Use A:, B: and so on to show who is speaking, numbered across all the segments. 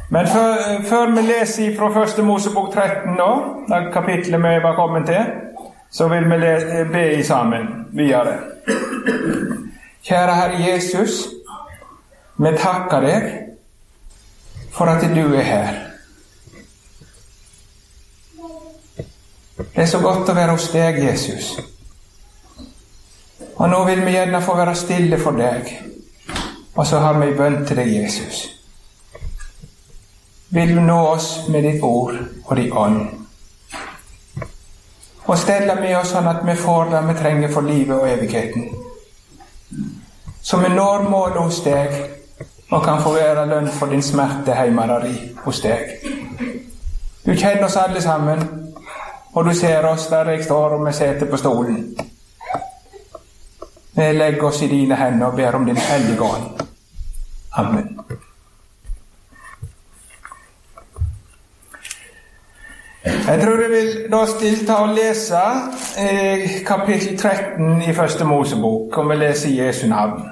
A: Men før vi leser fra første Mosebok 13 nå, det kapitlet vi var kommet til, så vil vi be sammen videre. Kjære Herre Jesus, vi takker deg for at du her. Det så godt å være hos deg, Jesus. Og nå vil vi gjerne få være stille for deg. Og så har vi bønn til deg, Jesus. Vil du nå oss med ditt ord og ditt ånd? Og stelle med oss sånn at vi får det vi trenger for livet og evigheten. Så vi når målet hos deg, og kan få være lønn for din smerte heimarari hos deg. Du kjenner oss alle sammen, og du ser oss der jeg står og vi sitter på stolen. Vi legger oss i dine hender og ber om din hellige ånd. Amen. Jeg tror jeg vil da stilt å lese kapittel 13 i første Mosebok, og vi leser Jesu navn.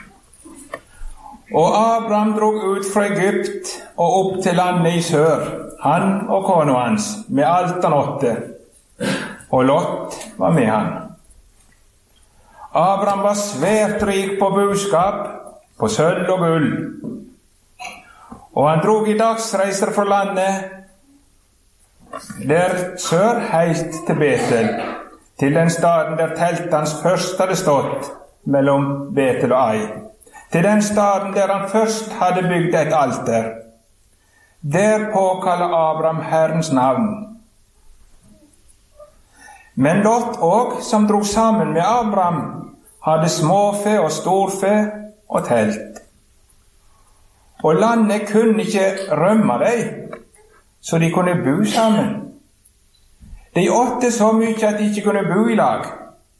A: Og Abraham drog ut fra Egypt og opp til landet i sør, han og kona hans, med alt han åtte, og Lot var med han. Abraham var svært rik på buskap, på sølv og gull, og han drog i dagsreiser fra landet der sør heilt til Betel, til den staden der teltet hans først hadde stått mellom Betel og Ai, til den staden der han først hadde bygd et alter. Der påkaller Abraham Herrens navn. Men Lot og, som drog sammen med Abraham, hadde småfe og storfe og telt. Og landet kunne ikke rømme dem, så de kunne bo sammen. De åtte så mye at de ikke kunne bo i lag.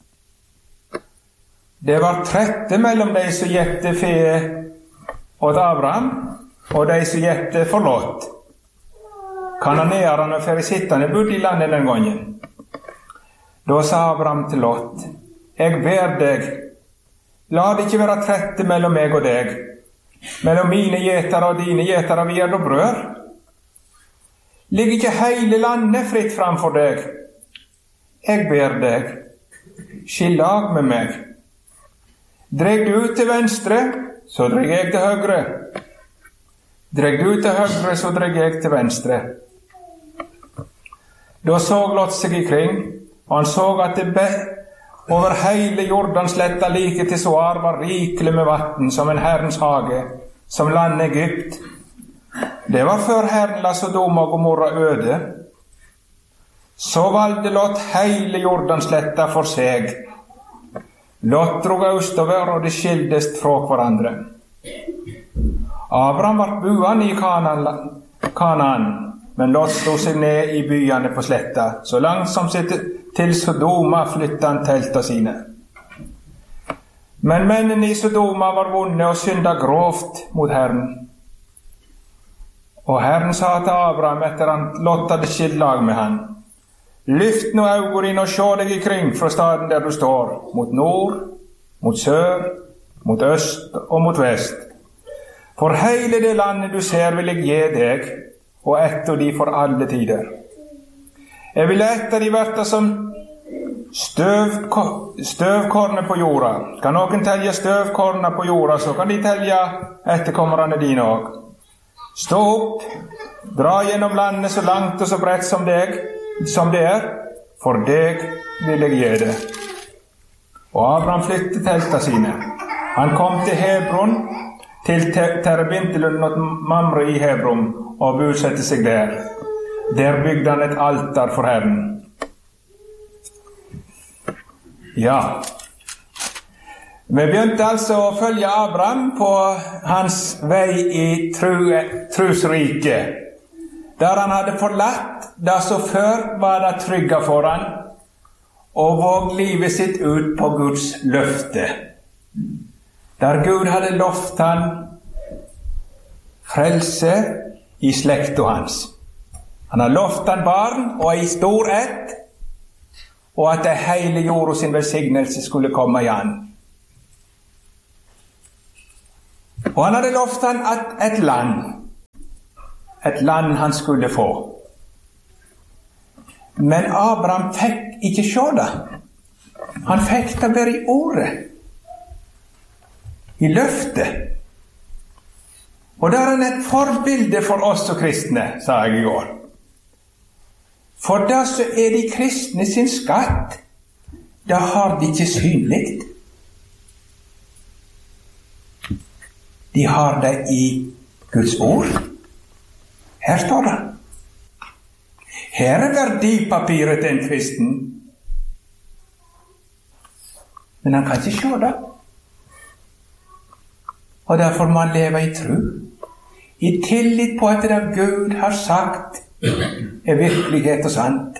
A: Det var trette mellom de som gjette fe åt Abraham, og de som gjette for Lot. Kananeerne og ferisittene bodde i landet den gangen. Da sa Abraham til Lot, jeg ber deg, la det ikke være trette mellom meg og deg, mellom mine gjetere og dine gjetere, vi er da brød. Ligger ikke hele landet fritt framfor deg? Jeg ber deg, skill lag med meg. Dreg du ut til venstre, så dreg jeg til høyre. Dreg du til høyre, så dreg jeg til venstre. Da så Lot seg ikring, og han så at det over hele Jordansletta like til Soar var rikelig med vatten som en Herrens hage, som landet Egypt. Det var før Herren la Sodoma og Gomorra øde. Så valgte Lot hele Jordansletta for seg. Lot drog østover, og de skildest fra hverandre. Abraham var buende i Kanaan, men Lot stod seg ned i byene på sletta. Så langt som til Sodoma flyttet han teltene sine. Men mennene i Sodoma var vonde og synda grovt mot Herren. Og Herren sa til Abraham etter han Lot hadde skilt lag med han, lyft nå øynene dine og se deg ikring fra staden der du står, mot nord, mot sør, mot øst og mot vest. For hele det landet du ser vil jeg gi deg, og etter de for alle tider. Jeg vil etter de verta som støvkornet på jorda. Kan noen telje støvkornet på jorda, så kan de telje etterkommerne dine også. Stå opp, dra gjennom landet så langt og så bredt som det er, for deg vil jeg gi det. Og Abraham flyttet teltene sine. Han kom til Hebron, til Terebintelund og Mamre i Hebron, og bosatte seg der. Der bygde han et alter for Herren. Ja, vi begynte altså å følge Abraham på hans vei i trusrike, der han hadde forlatt det som før var det trygge for han, og våg livet sitt ut på Guds løfte. Der Gud hadde lovt han frelse i slekta hans. Han hadde lovt han barn og ei stor ett, og at det hele jorda sin velsignelse skulle komme i han. Og han hadde lovt han et land. et land han skulle få. Men Abraham fikk ikke se det. Han fikk det bare i ordet, i løftet. Og der er et forbilde for oss og kristne, sa jeg i går. For da så er de kristne sin skatt, da har de ikke synligt. De har det i Guds ord. Her står det. Her er verdipapiret til en kristen. Men han kan ikke se det. Og derfor må han leve i tro. I tillit på at det Gud har sagt er virkelighet og sant.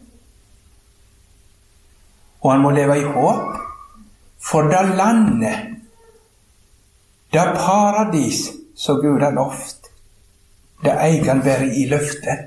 A: Og han må leve i håp. For da landet, da paradis, så Gud har lovt, da eier han være i løftet.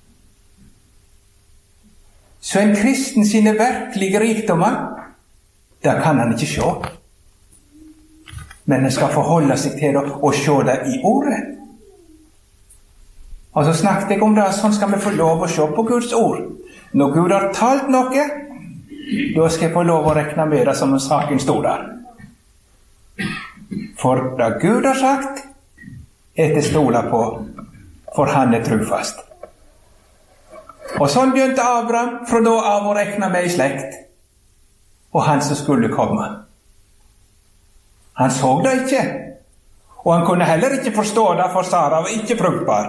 A: Så en kristen sine virkelige rikdommer, da kan han ikke se. Men han skal forholde seg til det og se det i ordet. Og så snakket jeg om det, sånn skal vi få lov å se på Guds ord. Når Gud har talt noe, da skal jeg få lov å rekne med det som en saken stod der. For det Gud har sagt, er til stole på, for han er trufast. Og sånn begynte Abraham fra da av å rekne med i slekt, og han som skulle komme. Han så det ikke, og han kunne heller ikke forstå det, for Sara var ikke fruktbar.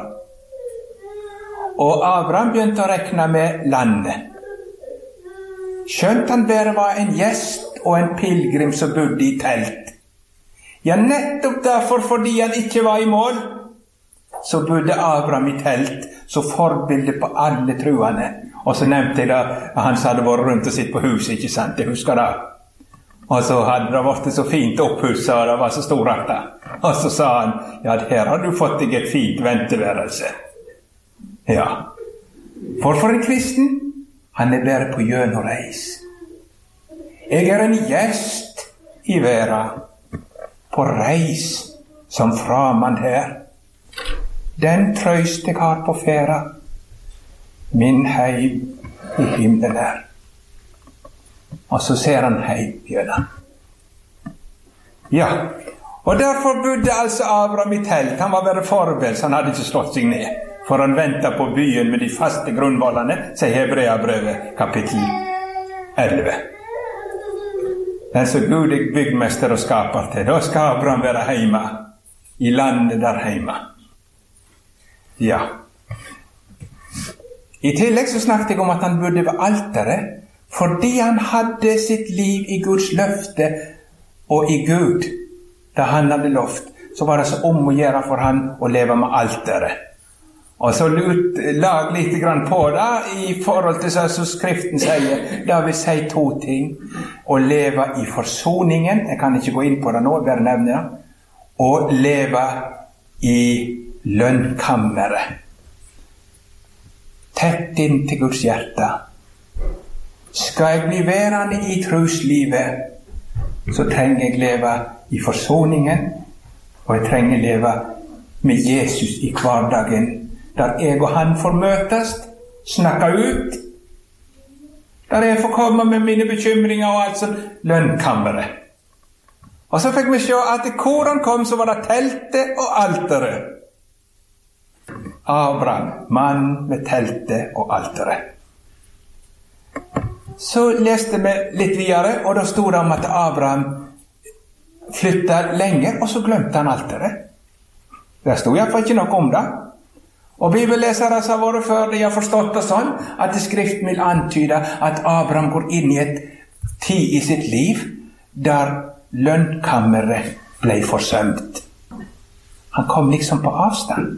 A: Og Abraham begynte å rekne med landet. Skjønt han bare var en gjest og en pilgrim som bodde i telt. Ja, nettopp derfor, fordi han ikke var i mål, så bodde Abraham i telt, så forbilde på alle truene. Og så nevnte jeg da, han hadde vært rundt og sitt på huset, ikke sant? Jeg husker det. Og så hadde det vært så fint opphusset, og det var så storartet. Og så sa han, ja, her har du fått deg et fint venteværelse. Ja, for en kristen, han er bare på gjennomreis. Jeg er en gjest i verden, på reis som framand her. Den trøst jeg har på ferda, min heim i himmelen er. Og så ser han heim igjen. Ja, og derfor bodde altså Abraham i telt. Han var bare forberedt, så han hadde ikke slått seg ned. For han ventet på byen med de faste grunnvollene, sier Hebreabrevet kapittel 11. Den som Gud er byggmester og skaper til, da skal Abraham være hjemme, i landet der hjemme. Ja. I tillegg så snakket jeg om at han bodde ved alteret, fordi han hadde sitt liv i Guds løfte og i Gud. Da han hadde lovt, så var det så om å gjøre for han å leve med alteret. Og så lag litt grann på det i forhold til så Skriften sier. Da vil si to ting. Å leve i forsoningen, jeg kan ikke gå inn på det nå, bare nevne det. Og leve i lønnkammeret. Tett inn til Guds hjerte. Skal jeg bli værende i troslivet, så trenger jeg leve i forsoningen, og jeg trenger leve med Jesus i hverdagen, der jeg og han får møtes, snakke ut, der jeg får komme med mine bekymringer og alt sånt, lønnkammeret. Og så fikk vi se at hvor han kom, så var det teltet og alteret. Abraham, mann med teltet og alteret. Så leste vi litt videre, og da stod det om at Abraham flyttet lenger, og så glemte han alteret. Det stod i hvert fall ikke noe om det. Og bibellesere som har vært før, de har forstått det sånn, at Skriften vil antyde at Abraham går inn i et tid i sitt liv, der lønnkammeret ble forsømt. Han kom liksom på avstand.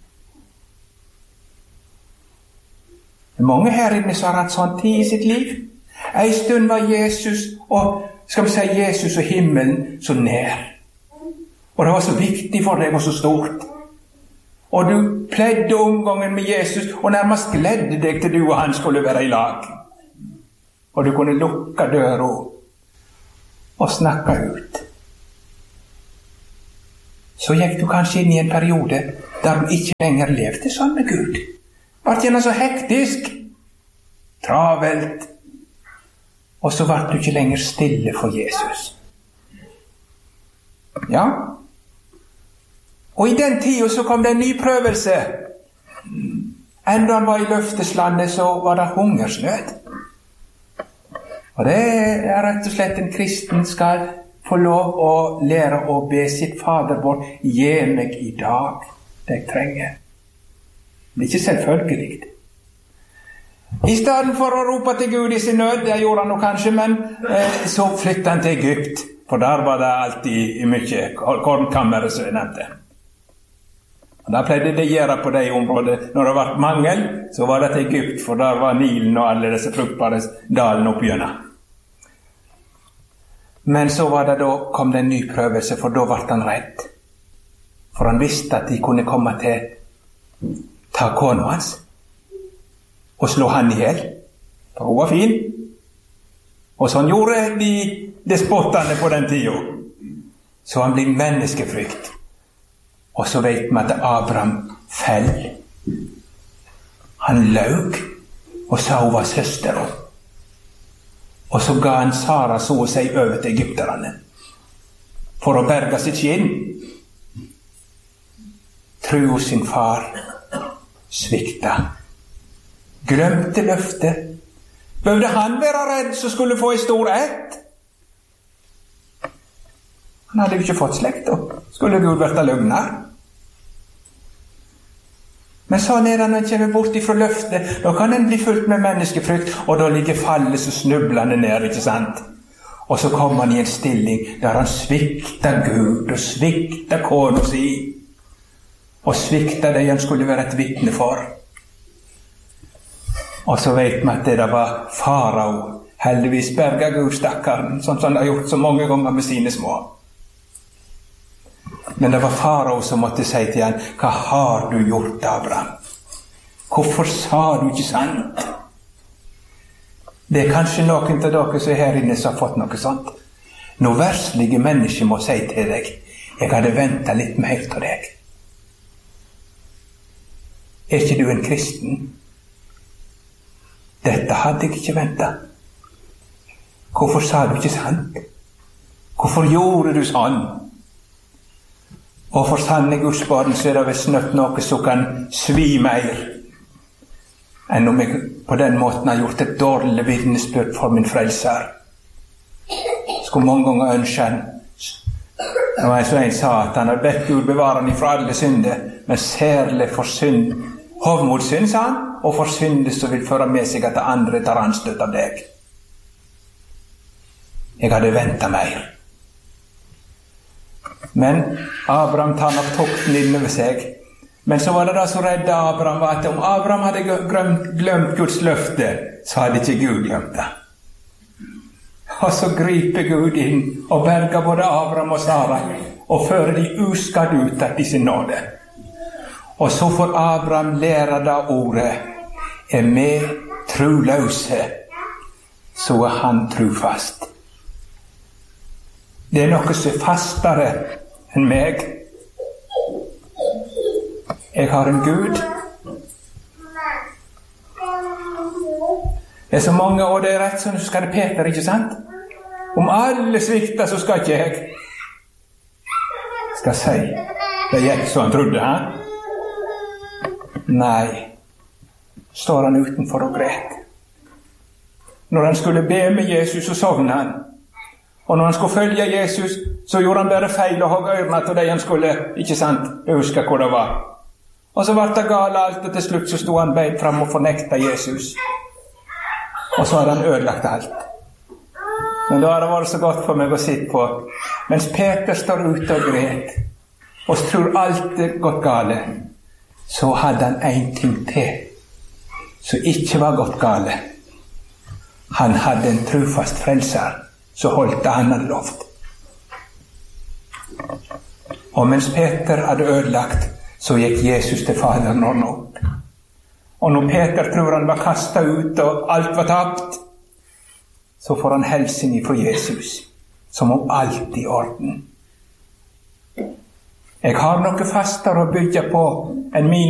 A: Mange her inne som har hatt sånn tid i sitt liv. En stund var Jesus, og skal vi si Jesus og himmelen, så nær. Og det var så viktig for deg og så stort. Og du pledde omgangen med Jesus, og nærmest gledde deg til du og han skulle være i lag. Og du kunne lukke døra og snakke ut. Så gikk du kanskje inn i en periode da du ikke lenger levde sånn med Gud. Var det gjerne så hektisk, travelt, og så var du ikke lenger stille for Jesus. Ja, og i den tiden så kom det en ny prøvelse. Enda han var i løfteslandet, så var det hungersnød. Og det er rett og slett en kristen skal få lov å lære å be sitt Fader vår, gi meg i dag det jeg trenger. Det er ikke selvfølgelig. I stedet for å rope til Gud i sin nød, det gjorde han nok kanskje, men så flyttet han til Egypt, for der var det alltid mye kornkammer, som jeg nevnte. Og da pleide det gjøre på det området. Når det var mangel, så var det til Egypt, for der var Nilen og alle disse fruktbare dalen oppgjennom. Men så var det da, kom det en ny prøvelse, for da ble han redd. For han visste at de kunne komme til ta kona hans og slå han i hjel, for hun var fin. Og sånn gjorde de despottene på den tiden. Så han ble menneskefrykt. Og så vet vi at Abraham fell. Han løg og sa hun var søster. Og så ga han Sara så å si over til egypterne for å berge sitt skinn. Tro sin far svikta. Glemte løftet. Behøvde han være redd så skulle få en stor ett? Han hadde jo ikke fått slekt, og skulle Gud vært løgner. Men sånn er det når han kommer bort ifra løftet. Da kan han bli fullt med menneskefrykt, og da ligger fallet så snublende ned, ikke sant? Og så kommer han i en stilling der han svikter Gud, og svikter kona si, og svikter det han skulle være et vitne for. Og så vet vi at det var farao. Heldigvis berget Gud stakkaren, sånn som han har gjort så mange ganger med sine små. Men det var farao som måtte si til han, hva har du gjort, Abraham? Hvorfor sa du ikke sant? Det er kanskje noen av dere som er her inne som har fått noe sånt. Når verslige mennesker må si til deg, jeg hadde ventet litt mer til deg. Er ikke du en kristen? Dette hadde jeg ikke ventet. Hvorfor sa du ikke sant? Hvorfor gjorde du sånn? Og for sanne Guds barn så er det visst nødt noe som kan svi mer enn om jeg på den måten har gjort et dårlig vitnesbyrd for min frelser. Skulle mange ganger ønske han. Det var en sa at han har bedt Gud bevare han ifra alle synder, men særlig for synd. Hovmodsynd, sa han, og for synder som vil føre med seg at andre tar anstøt av deg. Jeg hadde ventet mer. Men Abraham tar nok tokten innover seg. Men så var det da så redde Abraham var at om Abraham hadde glemt Guds løfte, så hadde ikke Gud glemt det. Og så griper Gud inn og berger både Abraham og Sara og fører de uskadd ut av sin nåde. Og så får Abraham lære det ordet, er vi troløse, så er han trofast. Det er noe som er fastere enn meg. Jeg har en Gud. Det er så mange, og det er rett sånn, så skal det Peter, ikke sant? Om alle svikter, så skal ikke jeg. Skal si, det gikk så han trodde, han. Nei, står han utenfor og gret. Når han skulle be med Jesus, så sovnet han. Og når han skulle følge Jesus, så gjorde han bare feil og hogg ørene til det han skulle, ikke sant? Jeg husker hvor det var. Og så ble det galt alt, og til slutt så stod han beint frem og fornekta Jesus. Og så hadde han ødelagt alt. Men da har det vært så godt for meg å sitte på. Mens Peter står ute og gret, og tror alt er gått gale, så hadde han en ting til, som ikke var gått gale. Han hadde en trofast frelser, så holdt det han hadde lovt. Og mens Peter hadde ødelagt, så gikk Jesus til Faderen ordnet opp. Og når Peter tror han var kastet ut og alt var tapt, så får han helsen ifra Jesus, som om alt i orden. Jeg har noe fastere å bygge på enn mine